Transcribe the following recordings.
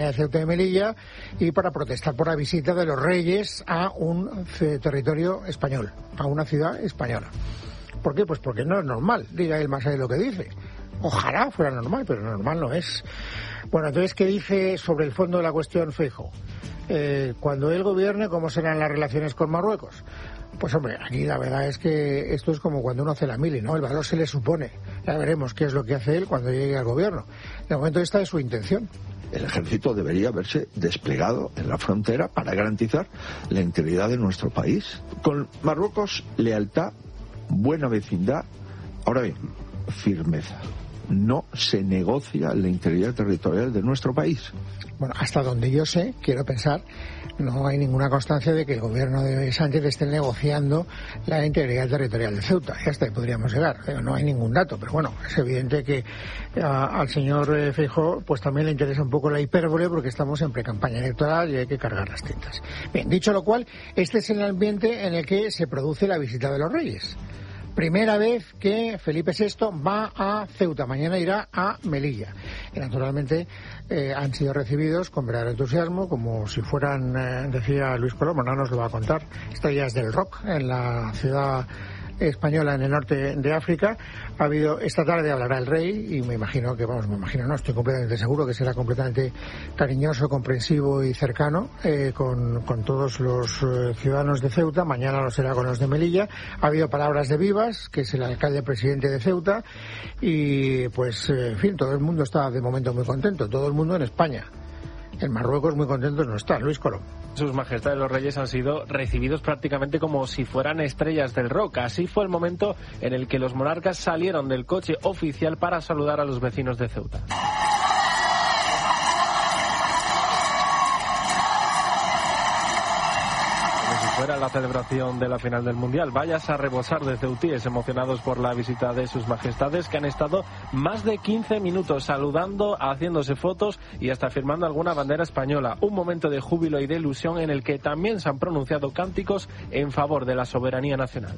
de Ceuta y Melilla y para protestar por la visita de los reyes a un territorio español, a una ciudad española. ¿Por qué? Pues porque no es normal, diga él más allá de lo que dice. Ojalá fuera normal, pero normal no es. Bueno, entonces, ¿qué dice sobre el fondo de la cuestión Feijóo? Cuando él gobierne, ¿cómo serán las relaciones con Marruecos? Pues hombre, aquí la verdad es que esto es como cuando uno hace la mili, ¿no? El valor se le supone. Ya veremos qué es lo que hace él cuando llegue al gobierno. De momento esta es su intención. El ejército debería haberse desplegado en la frontera para garantizar la integridad de nuestro país. Con Marruecos, lealtad, buena vecindad, ahora bien, firmeza. No se negocia la integridad territorial de nuestro país. Bueno, hasta donde yo sé, quiero pensar, no hay ninguna constancia de que el gobierno de Sánchez esté negociando la integridad territorial de Ceuta. Y hasta ahí podríamos llegar. No hay ningún dato, pero bueno, es evidente que al señor Feijóo pues también le interesa un poco la hipérbole porque estamos en precampaña electoral y hay que cargar las tintas. Bien, dicho lo cual, este es el ambiente en el que se produce la visita de los reyes. Primera vez que Felipe VI va a Ceuta, mañana irá a Melilla. Y naturalmente han sido recibidos con verdadero entusiasmo, como si fueran, decía Luis Colomo, no nos lo va a contar, estrellas del rock en la ciudad española en el norte de África. Ha habido, esta tarde hablará el rey y me imagino que, no, estoy completamente seguro que será completamente cariñoso, comprensivo y cercano con todos los ciudadanos de Ceuta. Mañana lo será con los de Melilla. Ha habido palabras de Vivas, que es el alcalde presidente de Ceuta, y pues, en fin, todo el mundo está de momento muy contento, todo el mundo en España. En Marruecos muy contentos no está. Luis Colón. Sus majestades los reyes han sido recibidos prácticamente como si fueran estrellas del rock. Así fue el momento en el que los monarcas salieron del coche oficial para saludar a los vecinos de Ceuta. Fuera la celebración de la final del Mundial. Vayas a rebosar de ceutíes emocionados por la visita de sus majestades, que han estado más de 15 minutos saludando, haciéndose fotos y hasta firmando alguna bandera española. Un momento de júbilo y de ilusión en el que también se han pronunciado cánticos en favor de la soberanía nacional.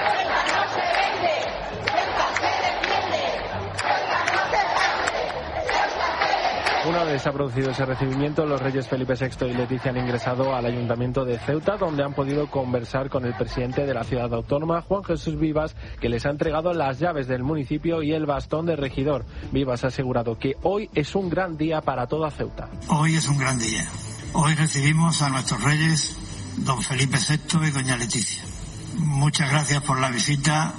Una vez ha producido ese recibimiento, los reyes Felipe VI y Leticia han ingresado al ayuntamiento de Ceuta, donde han podido conversar con el presidente de la ciudad autónoma, Juan Jesús Vivas, que les ha entregado las llaves del municipio y el bastón de regidor. Vivas ha asegurado que hoy es un gran día para toda Ceuta. Hoy es un gran día. Hoy recibimos a nuestros reyes, don Felipe VI y doña Leticia. Muchas gracias por la visita.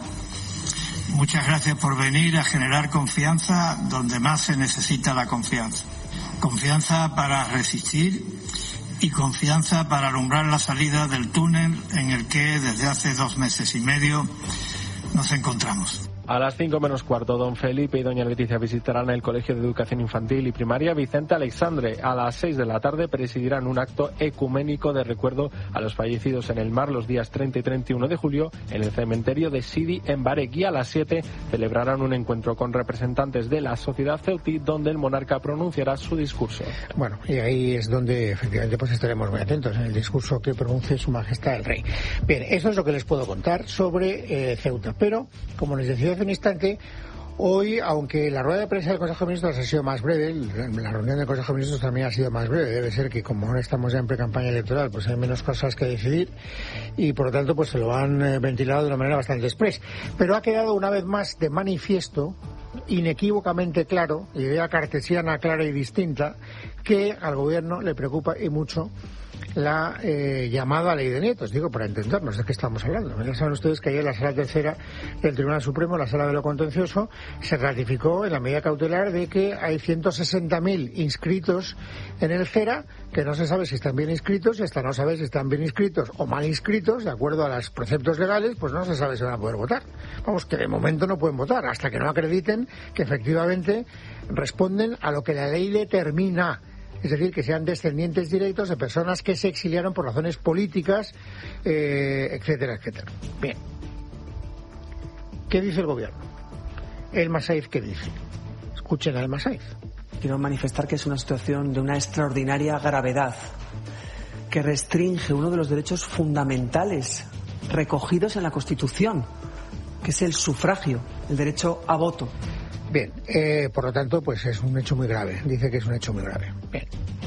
Muchas gracias por venir a generar confianza donde más se necesita la confianza. Confianza para resistir y confianza para alumbrar la salida del túnel en el que desde hace 2 meses y medio nos encontramos. A las 5 menos cuarto, don Felipe y doña Leticia visitarán el Colegio de Educación Infantil y Primaria Vicente Aleixandre. A las 6 de la tarde presidirán un acto ecuménico de recuerdo a los fallecidos en el mar los días 30 y 31 de julio en el cementerio de Sidi en Barek. Y a las 7 celebrarán un encuentro con representantes de la sociedad ceutí, donde el monarca pronunciará su discurso. Bueno, y ahí es donde efectivamente pues estaremos muy atentos en el discurso que pronuncie Su Majestad el Rey. Bien, eso es lo que les puedo contar sobre Ceuta, pero como les decía hace un instante, hoy, aunque la rueda de prensa del Consejo de Ministros ha sido más breve, la reunión del Consejo de Ministros también ha sido más breve. Debe ser que como ahora estamos ya en pre-campaña electoral, pues hay menos cosas que decidir y por lo tanto pues se lo han ventilado de una manera bastante express. Pero ha quedado una vez más de manifiesto, inequívocamente claro, idea cartesiana clara y distinta, que al gobierno le preocupa y mucho la llamada ley de nietos, digo, para entendernos de qué estamos hablando. Ya saben ustedes que ayer la Sala Tercera del Tribunal Supremo, la Sala de lo Contencioso, se ratificó en la medida cautelar de que hay 160.000 inscritos en el CERA, que no se sabe si están bien inscritos, y hasta no sabe si están bien inscritos o mal inscritos, de acuerdo a los preceptos legales, pues no se sabe si van a poder votar. Vamos, que de momento no pueden votar, hasta que no acrediten que efectivamente responden a lo que la ley determina. Es decir, que sean descendientes directos de personas que se exiliaron por razones políticas, etcétera, etcétera. Bien. ¿Qué dice el gobierno? El Massaif, ¿qué dice? Escuchen al Massaif. Quiero manifestar que es una situación de una extraordinaria gravedad que restringe uno de los derechos fundamentales recogidos en la Constitución, que es el sufragio, el derecho a voto. Bien, por lo tanto, pues es un hecho muy grave. Dice que es un hecho muy grave. Bien.